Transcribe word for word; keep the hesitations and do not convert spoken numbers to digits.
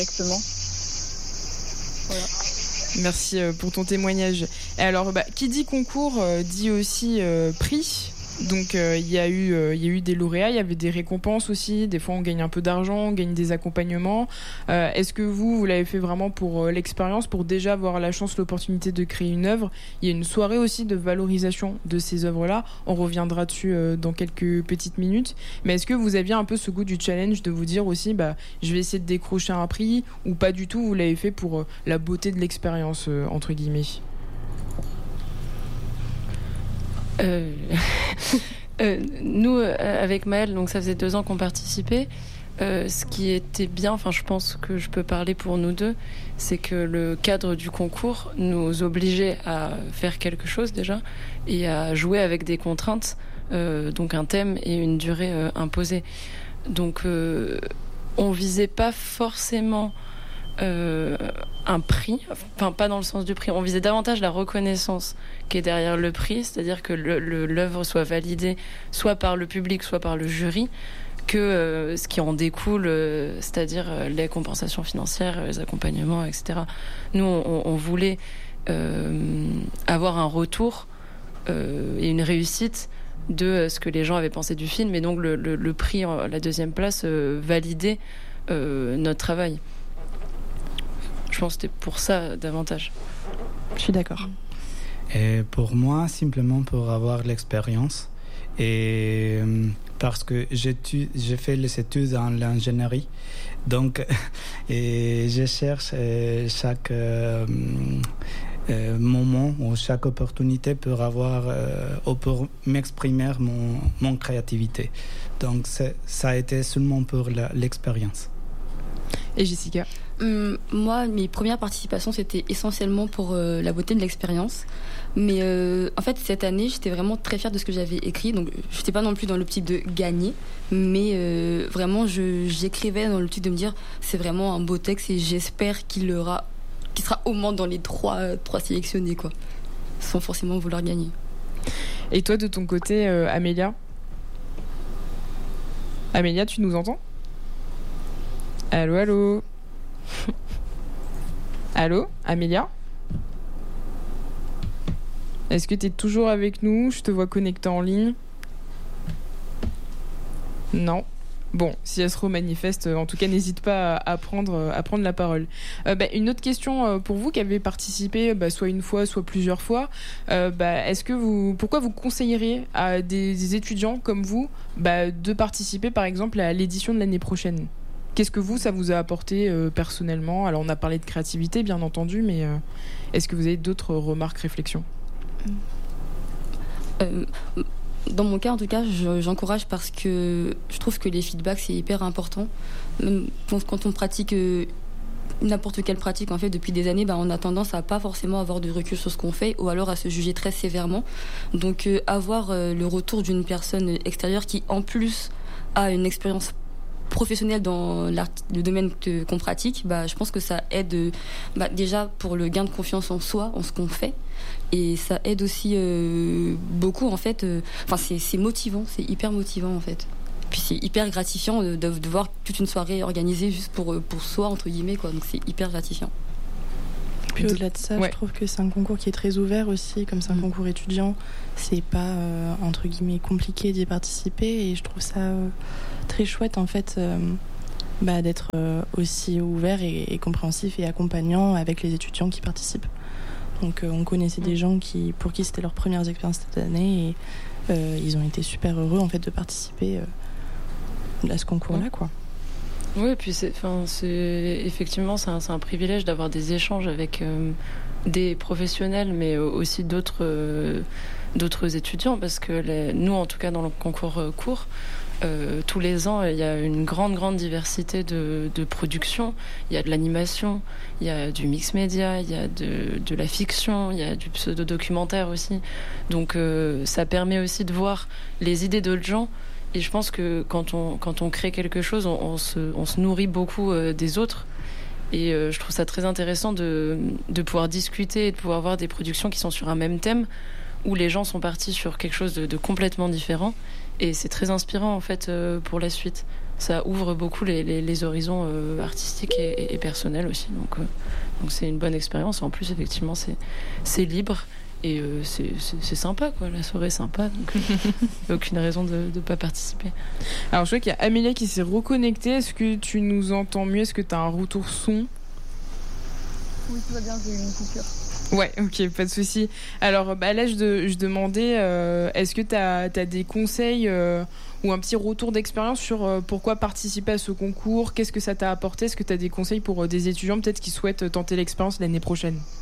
directement. Voilà. Merci pour ton témoignage. Et alors, bah, qui dit concours euh, dit aussi euh, prix. Donc, il euh, y a eu, euh, y a eu des lauréats, il y avait des récompenses aussi. Des fois, on gagne un peu d'argent, on gagne des accompagnements. Euh, est-ce que vous, vous l'avez fait vraiment pour euh, l'expérience, pour déjà avoir la chance, l'opportunité de créer une œuvre? Il y a une soirée aussi de valorisation de ces œuvres-là. On reviendra dessus euh, dans quelques petites minutes. Mais est-ce que vous aviez un peu ce goût du challenge de vous dire aussi, bah, je vais essayer de décrocher un prix, ou pas du tout, vous l'avez fait pour euh, la beauté de l'expérience, euh, entre guillemets? Euh... euh, nous, euh, avec Maëlle, donc ça faisait deux ans qu'on participait. Euh, ce qui était bien, enfin, je pense que je peux parler pour nous deux, c'est que le cadre du concours nous obligeait à faire quelque chose déjà et à jouer avec des contraintes, euh, donc un thème et une durée euh, imposée. Donc, euh, on visait pas forcément Euh, un prix, enfin pas dans le sens du prix, on visait davantage la reconnaissance qui est derrière le prix, c'est-à-dire que le, le, l'œuvre soit validée soit par le public, soit par le jury, que euh, ce qui en découle, euh, c'est-à-dire euh, les compensations financières, les accompagnements, et cetera. Nous, on, on voulait euh, avoir un retour euh, et une réussite de ce que les gens avaient pensé du film, et donc le, le, le prix, la deuxième place, euh, validait euh, notre travail. Je pense que c'était pour ça davantage. Je suis d'accord. Et pour moi, simplement pour avoir l'expérience. Et parce que j'ai, j'ai fait les études en l'ingénierie. Donc, et je cherche chaque euh, euh, moment ou chaque opportunité pour avoir euh, ou pour m'exprimer mon, mon créativité. Donc, c'est, ça a été seulement pour la, l'expérience. Et Jessica? Hum, moi, mes premières participations, c'était essentiellement pour euh, la beauté de l'expérience. Mais euh, en fait, cette année, j'étais vraiment très fière de ce que j'avais écrit. Donc, je n'étais pas non plus dans l'optique de gagner. Mais euh, vraiment, je, j'écrivais dans l'optique de me dire, c'est vraiment un beau texte et j'espère qu'il, aura, qu'il sera au moins dans les trois, trois sélectionnés, quoi, sans forcément vouloir gagner. Et toi, de ton côté, euh, Amélia? Amélia, tu nous entends? Allô, allô? Allô, Amélia? Est-ce que tu es toujours avec nous? Je te vois connectée en ligne. Non. Bon, si elle se remanifeste, en tout cas, n'hésite pas à prendre, à prendre la parole. Euh, bah, une autre question pour vous qui avez participé bah, soit une fois, soit plusieurs fois. Euh, bah, est-ce que vous, pourquoi vous conseilleriez à des, des étudiants comme vous bah, de participer, par exemple, à l'édition de l'année prochaine? Qu'est-ce que vous, ça vous a apporté euh, personnellement? Alors, on a parlé de créativité, bien entendu, mais euh, est-ce que vous avez d'autres remarques, réflexions? euh, Dans mon cas, en tout cas, je, j'encourage parce que je trouve que les feedbacks, c'est hyper important. Même quand on pratique euh, n'importe quelle pratique, en fait, depuis des années, bah, on a tendance à pas forcément avoir de recul sur ce qu'on fait ou alors à se juger très sévèrement. Donc, euh, avoir euh, le retour d'une personne extérieure qui, en plus, a une expérience professionnel dans le domaine que, qu'on pratique, bah, je pense que ça aide bah, déjà pour le gain de confiance en soi, en ce qu'on fait, et ça aide aussi euh, beaucoup en fait. Enfin, euh, c'est, c'est motivant, c'est hyper motivant en fait. Puis c'est hyper gratifiant de, de, de voir toute une soirée organisée juste pour pour soi entre guillemets quoi. Donc c'est hyper gratifiant. Puis au-delà de ça, ouais. Je trouve que c'est un concours qui est très ouvert aussi, comme c'est un mmh. concours étudiant, c'est pas euh, entre guillemets compliqué d'y participer, et je trouve ça euh, très chouette en fait euh, bah, d'être euh, aussi ouvert et, et compréhensif et accompagnant avec les étudiants qui participent. Donc euh, on connaissait mmh. des gens qui, pour qui c'était leurs premières expériences cette année, et euh, ils ont été super heureux en fait de participer euh, à ce concours-là, quoi. Oui, puis c'est, enfin, c'est effectivement c'est un, c'est un privilège d'avoir des échanges avec euh, des professionnels, mais aussi d'autres euh, d'autres étudiants, parce que les, nous, en tout cas, dans le concours euh, court, euh, tous les ans, il y a une grande grande diversité de, de productions. Il y a de l'animation, il y a du mix média, il y a de, de la fiction, il y a du pseudo-documentaire aussi. Donc, euh, ça permet aussi de voir les idées d'autres gens. Et je pense que quand on, quand on crée quelque chose, on, on, se, on se nourrit beaucoup euh, des autres. Et euh, je trouve ça très intéressant de, de pouvoir discuter et de pouvoir voir des productions qui sont sur un même thème, où les gens sont partis sur quelque chose de, de complètement différent. Et c'est très inspirant, en fait, euh, pour la suite. ça ouvre beaucoup les, les, les horizons euh, artistiques et, et, et personnels aussi. Donc, euh, donc c'est une bonne expérience. En plus, effectivement, c'est, c'est libre et euh, c'est, c'est, c'est sympa, quoi. La soirée est sympa, donc il n'y a aucune raison de ne pas participer. Alors, je vois qu'il y a Amélia qui s'est reconnectée. Est-ce que tu nous entends mieux? Est-ce que tu as un retour son? Oui, tout va bien, j'ai eu une coupure. Ouais, ok, pas de souci. Alors bah, là, je, de, je demandais, euh, est-ce que tu as des conseils euh, ou un petit retour d'expérience sur euh, pourquoi participer à ce concours? Qu'est-ce que ça t'a apporté? Est-ce que tu as des conseils pour euh, des étudiants peut-être qui souhaitent tenter l'expérience l'année prochaine?